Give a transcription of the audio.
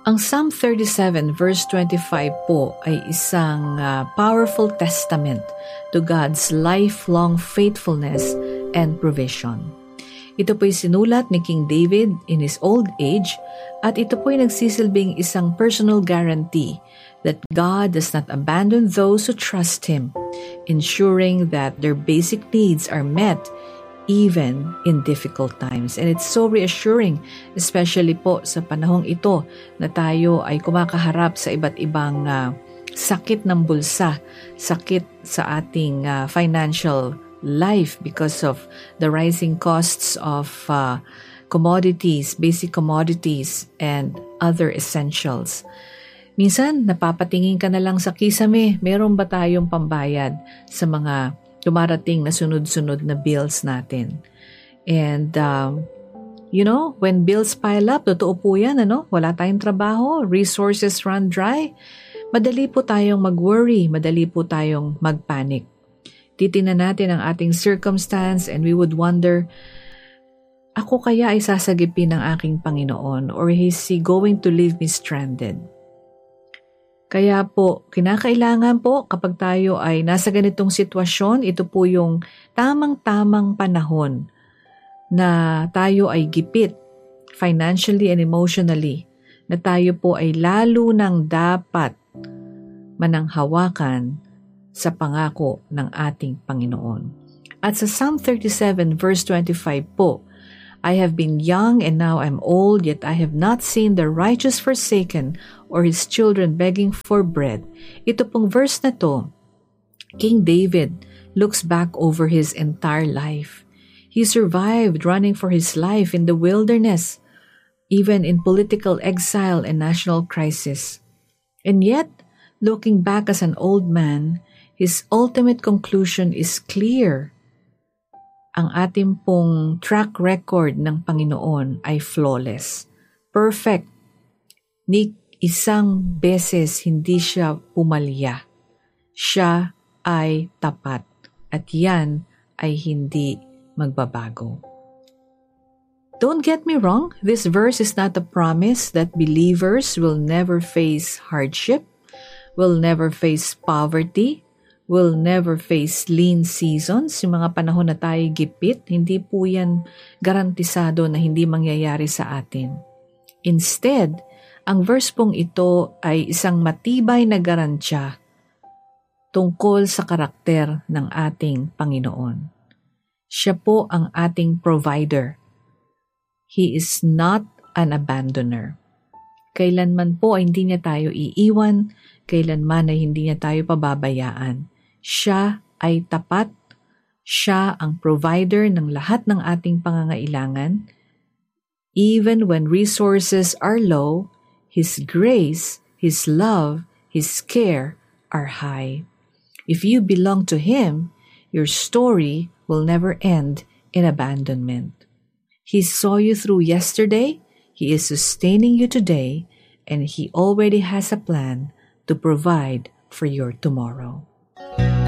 Ang Psalm 37 verse 25 po ay isang powerful testament to God's lifelong faithfulness and provision. Ito po'y sinulat ni King David in his old age at ito po'y nagsisilbing isang personal guarantee that God does not abandon those who trust Him, ensuring that their basic needs are met even in difficult times. And it's so reassuring, especially po sa panahong ito na tayo ay kumakaharap sa iba't ibang sakit ng bulsa, sakit sa ating financial life because of the rising costs of commodities, basic commodities, and other essentials. Minsan, napapatingin ka na lang sa kisame, meron ba tayong pambayad sa mga dumarating na sunod-sunod na bills natin? And, when bills pile up, totoo po yan, wala tayong trabaho, resources run dry, madali po tayong mag-worry, madali po tayong mag-panic. Titingnan natin ang ating circumstance and we would wonder, ako kaya ay sasagipin ng aking Panginoon or is He going to leave me stranded? Kaya po, kinakailangan po kapag tayo ay nasa ganitong sitwasyon, ito po yung tamang-tamang panahon na tayo ay gipit financially and emotionally, na tayo po ay lalo nang dapat mananghawakan sa pangako ng ating Panginoon. At sa Psalm 37 verse 25 po, I have been young and now I'm old, yet I have not seen the righteous forsaken or his children begging for bread. Ito pong verse na to, King David looks back over his entire life. He survived running for his life in the wilderness, even in political exile and national crisis. And yet, looking back as an old man, his ultimate conclusion is clear. Ang ating pong track record ng Panginoon ay flawless, perfect. Ni isang beses hindi siya pumalya. Siya ay tapat at yan ay hindi magbabago. Don't get me wrong, this verse is not a promise that believers will never face hardship, will never face poverty, will never face lean seasons, yung mga panahon na tayo gipit, hindi po yan garantisado na hindi mangyayari sa atin. Instead, ang verse pong ito ay isang matibay na garantiya tungkol sa karakter ng ating Panginoon. Siya po ang ating provider. He is not an abandoner. Kailanman po ay hindi niya tayo iiwan, kailanman ay hindi niya tayo pababayaan. Siya ay tapat, siya ang provider ng lahat ng ating pangangailangan. Even when resources are low, His grace, His love, His care are high. If you belong to Him, your story will never end in abandonment. He saw you through yesterday, He is sustaining you today, and He already has a plan to provide for your tomorrow.